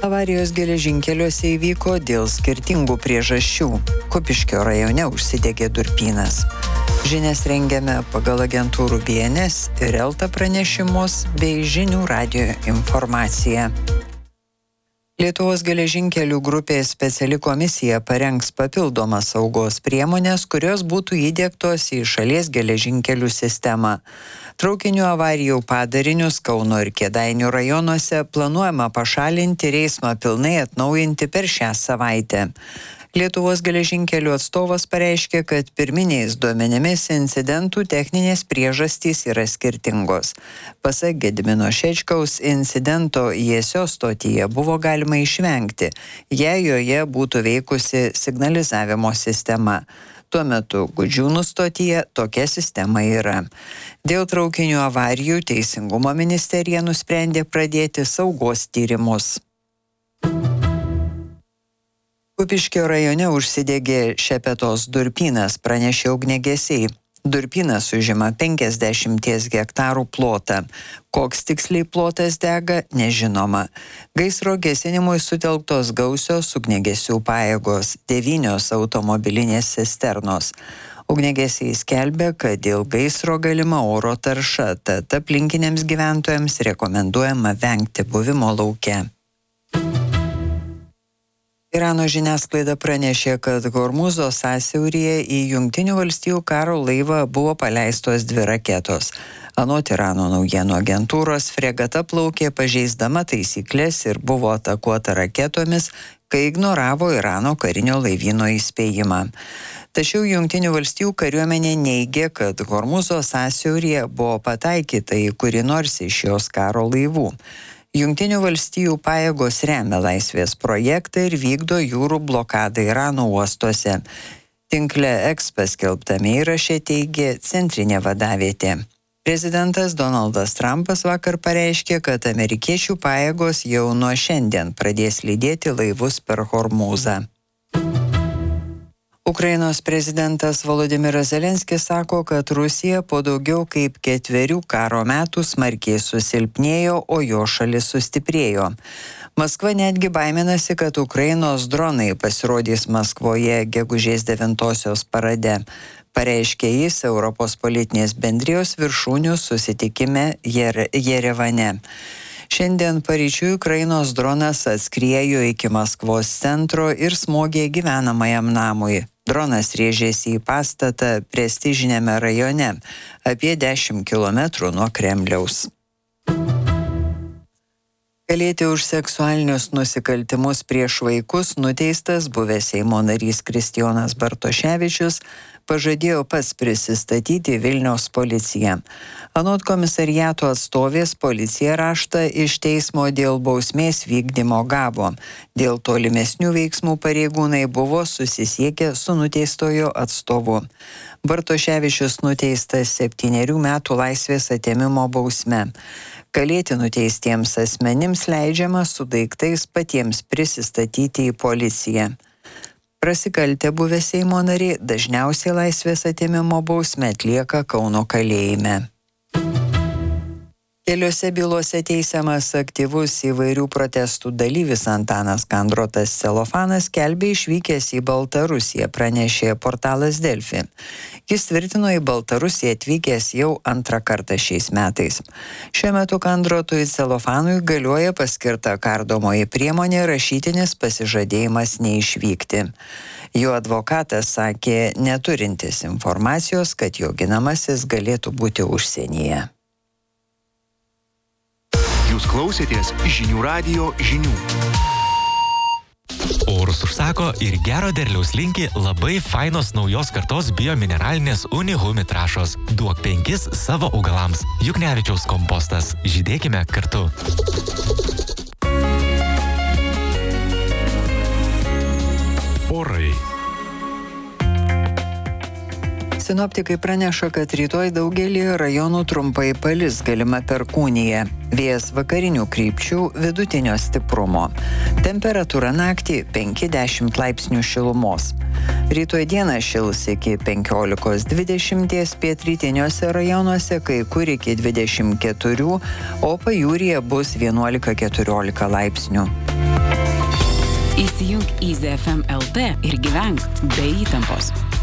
Avarijos geležinkeliuose įvyko dėl skirtingų priežasčių. Kupiškio rajone užsidegė durpynas. Žinias rengiame pagal agentūrų BNS ir Elta pranešimus bei Žinių radijo informaciją. Lietuvos geležinkelių grupės speciali komisija parengs papildomas saugos priemonės, kurios būtų įdiegtos į šalies geležinkelių sistemą. Traukinių avarijų padarinius Kauno ir Kėdainių rajonuose planuojama pašalinti ir eismą pilnai atnaujinti per šią savaitę. Lietuvos geležinkelių atstovas pareiškė, kad pirminiais duomenimis incidentų techninės priežastys yra skirtingos. Pasak Gedimino Šečkaus, incidento Jiesios stotyje buvo galima išvengti, jei joje būtų veikusi signalizavimo sistema. Tuo metu Gudžiūnų stotyje tokia sistema yra. Dėl traukinių avarijų Teisingumo ministerija nusprendė pradėti saugos tyrimus. Kupiškio rajone užsidegė Šepetos durpynas, pranešė ugniagesiai. Durpynas užima 50 hektarų plotą. Koks tiksliai plotas dega, nežinoma. Gaisro gesinimui sutelktos gausios ugniagesių pajėgos, 9 automobilinės cisternos. Ugniagesiai skelbia, kad dėl gaisro galima oro tarša, tad aplinkiniams gyventojams rekomenduojama vengti buvimo lauke. Irano žiniasklaida pranešė, kad Hormūzo sąsiauryje į Jungtinių valstijų karo laivą buvo paleistos 2 raketos. Anot Irano naujienų agentūros, fregata plaukė pažeisdama taisyklės ir buvo atakuota raketomis, kai ignoravo Irano karinio laivyno įspėjimą. Tačiau Jungtinių valstijų kariuomenė neigė, kad Hormūzo sąsiauryje buvo pataikyta į kurį nors iš jos karo laivų. Jungtinių valstijų pajėgos remia laisvės projektą ir vykdo jūrų blokadą Irano uostuose. Tinkle X paskelbtame įraše teigė centrinė vadavietė. Prezidentas Donaldas Trumpas vakar pareiškė, kad amerikiečių pajėgos jau nuo šiandien pradės lydėti laivus per Hormūzą. Ukrainos prezidentas Volodymyras Zelenskis sako, kad Rusija po daugiau kaip 4 karo metų smarkiai susilpnėjo, o jo šalis sustiprėjo. Maskva netgi baiminasi, kad Ukrainos dronai pasirodys Maskvoje gegužės 9-osios parade. Pareiškė jis Europos politinės bendrijos viršūnių susitikime Jerevane. Šiandien paryčiui Ukrainos dronas atskriejo iki Maskvos centro ir smogė gyvenamajam namui. Dronas rėžėsi į pastatą prestižiniame rajone, apie 10 km nuo Kremliaus. Kalėti už seksualinius nusikaltimus prieš vaikus nuteistas buvęs Seimo narys Kristijonas Bartoševičius pažadėjo pats prisistatyti Vilniaus policiją. Anot komisariato atstovės, policija raštą iš teismo dėl bausmės vykdymo gavo. Dėl tolimesnių veiksmų pareigūnai buvo susisiekę su nuteistojo atstovu. Bartoševičius nuteistas 7 metų laisvės atėmimo bausme. Kalėti nuteistiems asmenims leidžiama su daiktais patiems prisistatyti į policiją. Prasikaltę buvę Seimo nariai dažniausiai laisvės atėmimo bausmę atlieka Kauno kalėjime. Keliose bylose teisiamas aktyvus įvairių protestų dalyvis Antanas Kandrotas Celofanas skelbė išvykęs į Baltarusiją, pranešė portalas Delfi. Jis tvirtino į Baltarusiją atvykęs jau 2 kartą šiais metais. Šiuo metu Kandrotui Celofanui galioja paskirta kardomoji priemonė rašytinis pasižadėjimas neišvykti. Jo advokatas sakė, neturintis informacijos, kad jo ginamasis galėtų būti užsienyje. Jūs klausėtės Žinių radijo žinių. Orus užsako ir gero derliaus linki labai fainos naujos kartos biomineralinės Unihumi trąšos. Duok 5 savo augalams. Juknevičiaus kompostas. Žydėkime kartu. Orai. Sinoptikai praneša, kad rytoj daugelį rajonų trumpai palis, galima perkūnija. Vėjas vakarinių krypčių vidutinio stiprumo. Temperatūra naktį 5-10 laipsnių šilumos. Rytoj dieną šils iki 15-20, pietrytiniuose rajonuose kai kur iki 24, o pajūryje bus 11-14 laipsnių. Įsijunk Easy FM LT ir gyvenk be įtampos.